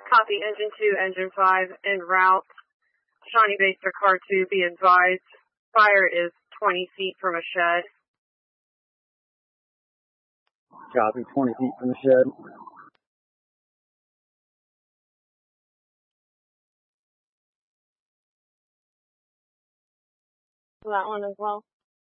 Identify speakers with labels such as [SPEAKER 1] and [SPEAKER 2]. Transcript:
[SPEAKER 1] Copy engine 2, engine 5, en route. Shawnee Baser car 2, be advised. Fire is 20 feet from a shed.
[SPEAKER 2] Copy, 20 feet from the shed.
[SPEAKER 1] That one as well.